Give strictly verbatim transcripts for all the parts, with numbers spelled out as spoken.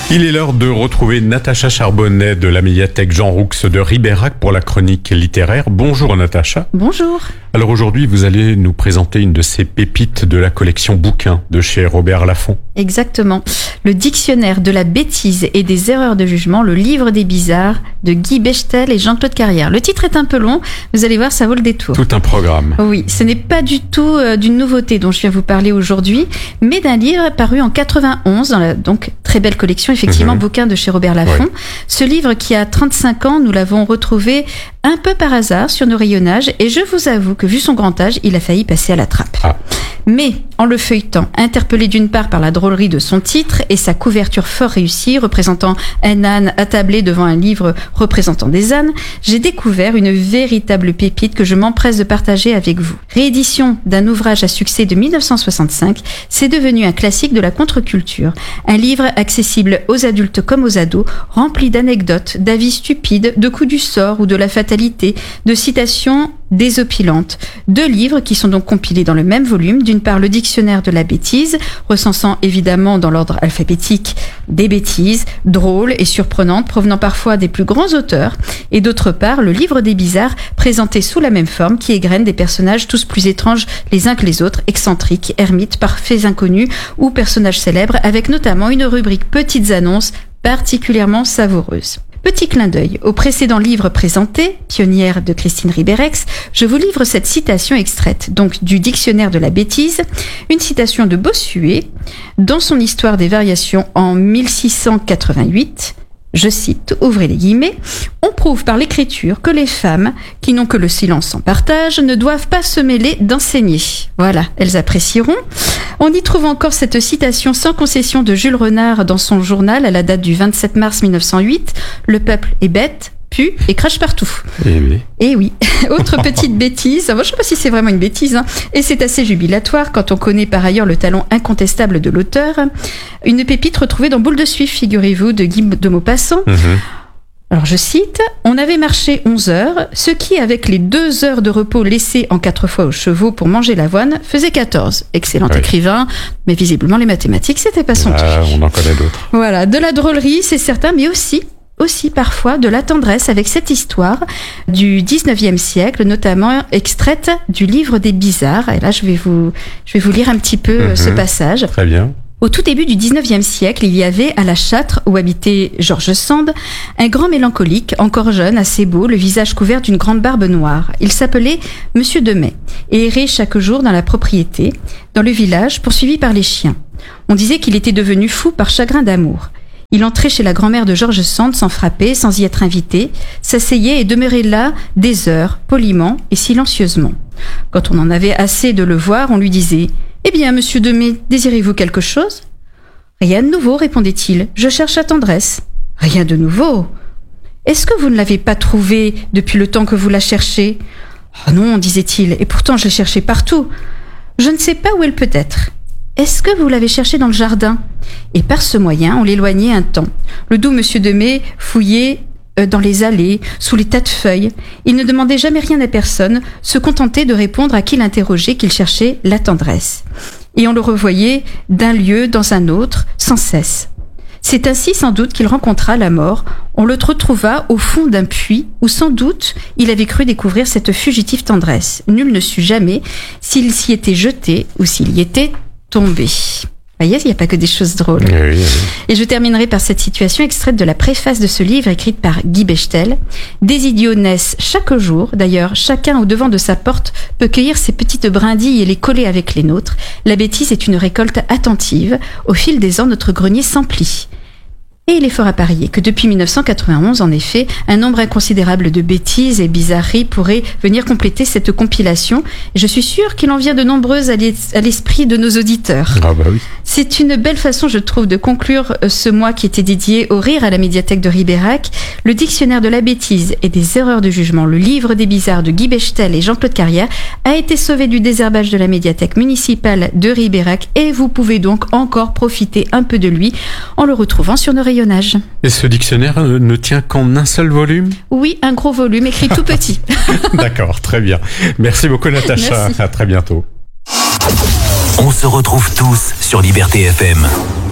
Il est l'heure de retrouver Natacha Charbonnet de la médiathèque Jean Roux de Ribérac pour la chronique littéraire. Bonjour Natacha. Bonjour. Alors aujourd'hui, vous allez nous présenter une de ces pépites de la collection bouquins de chez Robert Laffont. Exactement. Le dictionnaire de la bêtise et des erreurs de jugement, le livre des bizarres de Guy Bechtel et Jean-Claude Carrière. Le titre est un peu long, vous allez voir, ça vaut le détour. Tout un programme. Oui, ce n'est pas du tout euh, d'une nouveauté dont je viens vous parler aujourd'hui, mais d'un livre paru en quatre-vingt-onze dans la donc très belle collection, effectivement, mmh. bouquins de chez Robert Laffont. Ouais. Ce livre qui a trente-cinq ans, nous l'avons retrouvé un peu par hasard sur nos rayonnages et je vous avoue que vu son grand âge, il a failli passer à la trappe. Ah. Mais en le feuilletant, interpellé d'une part par la drôlerie de son titre et sa couverture fort réussie, représentant un âne attablé devant un livre représentant des ânes, j'ai découvert une véritable pépite que je m'empresse de partager avec vous. Réédition d'un ouvrage à succès de dix-neuf cent soixante-cinq, c'est devenu un classique de la contre-culture. Un livre accessible aux adultes comme aux ados, rempli d'anecdotes, d'avis stupides, de coups du sort ou de la fatalité, de citations désopilantes. Deux livres qui sont donc compilés dans le même volume. D'une part, le dictionnaire de la bêtise, recensant évidemment dans l'ordre alphabétique des bêtises drôles et surprenantes provenant parfois des plus grands auteurs. Et d'autre part, le livre des bizarres, présenté sous la même forme, qui égrène des personnages tous plus étranges les uns que les autres, excentriques, ermites, parfaits inconnus ou personnages célèbres, avec notamment une rubrique petites annonces particulièrement savoureuses. Petit clin d'œil au précédent livre présenté, Pionnière de Christine Ribérex, je vous livre cette citation extraite donc du dictionnaire de la bêtise, une citation de Bossuet dans son Histoire des variations en mille six cent quatre-vingt-huit. Je cite, ouvrez les guillemets, « On prouve par l'écriture que les femmes, qui n'ont que le silence en partage, ne doivent pas se mêler d'enseigner. » Voilà, elles apprécieront. On y trouve encore cette citation sans concession de Jules Renard dans son journal à la date du vingt-sept mars mille neuf cent huit, « Le peuple est bête, pue et crache partout. » Eh oui. Et oui. Autre petite bêtise, moi, je ne sais pas si c'est vraiment une bêtise, hein, et c'est assez jubilatoire quand on connaît par ailleurs le talent incontestable de l'auteur. Une pépite retrouvée dans Boule de Suif, figurez-vous, de Guy de Maupassant. Mmh. Alors je cite, « On avait marché onze heures, ce qui, avec les deux heures de repos laissées en quatre fois aux chevaux pour manger l'avoine, faisait quatorze. » Excellent oui. écrivain, mais visiblement les mathématiques, c'était pas son ah, truc. On en connaît d'autres. Voilà, de la drôlerie, c'est certain, mais aussi... aussi parfois de la tendresse avec cette histoire du dix-neuvième siècle, notamment extraite du livre des bizarres. Et là, je vais vous, je vais vous lire un petit peu mmh, ce passage. Très bien. Au tout début du dix-neuvième siècle, il y avait à la Châtre, où habitait George Sand, un grand mélancolique, encore jeune, assez beau, le visage couvert d'une grande barbe noire. Il s'appelait Monsieur Demey et errait chaque jour dans la propriété, dans le village, poursuivi par les chiens. On disait qu'il était devenu fou par chagrin d'amour. Il entrait chez la grand-mère de George Sand sans frapper, sans y être invité, s'asseyait et demeurait là des heures, poliment et silencieusement. Quand on en avait assez de le voir, on lui disait « Eh bien, monsieur Demey, désirez-vous quelque chose ?»« Rien de nouveau, répondait-il, je cherche la tendresse. »« Rien de nouveau ? Est-ce que vous ne l'avez pas trouvée depuis le temps que vous la cherchez ?»« Oh non, disait-il, et pourtant je l'ai cherchée partout. Je ne sais pas où elle peut être. » « Est-ce que vous l'avez cherché dans le jardin ?» Et par ce moyen, on l'éloignait un temps. Le doux monsieur Demey fouillait dans les allées, sous les tas de feuilles. Il ne demandait jamais rien à personne, se contentait de répondre à qui l'interrogeait qu'il cherchait la tendresse. Et on le revoyait d'un lieu dans un autre, sans cesse. C'est ainsi sans doute qu'il rencontra la mort. On le retrouva au fond d'un puits où sans doute il avait cru découvrir cette fugitive tendresse. Nul ne sut jamais s'il s'y était jeté ou s'il y était tombé. Voyez, il n'y a pas que des choses drôles. Oui, oui, oui. Et je terminerai par cette situation extraite de la préface de ce livre écrite par Guy Bechtel. Des idiots naissent chaque jour. D'ailleurs, chacun au devant de sa porte peut cueillir ses petites brindilles et les coller avec les nôtres. La bêtise est une récolte attentive. Au fil des ans, notre grenier s'emplit. Et il est fort à parier que depuis mille neuf cent quatre-vingt-onze, en effet, un nombre inconsidérable de bêtises et bizarreries pourrait venir compléter cette compilation. Et je suis sûre qu'il en vient de nombreuses à l'esprit de nos auditeurs. Ah bah oui. C'est une belle façon, je trouve, de conclure ce mois qui était dédié au rire à la médiathèque de Ribérac. Le dictionnaire de la bêtise et des erreurs de jugement, le livre des bizarres de Guy Bechtel et Jean-Claude Carrière, a été sauvé du désherbage de la médiathèque municipale de Ribérac et vous pouvez donc encore profiter un peu de lui en le retrouvant sur nos rayonnages. Et ce dictionnaire ne tient qu'en un seul volume ? Oui, un gros volume écrit tout petit. D'accord, très bien. Merci beaucoup Natacha, Merci. À très bientôt. On se retrouve tous sur Liberté F M.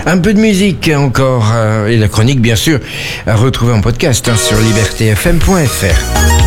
Un peu de musique encore, euh, et la chronique bien sûr, à retrouver en podcast hein, sur liberté f m point f r.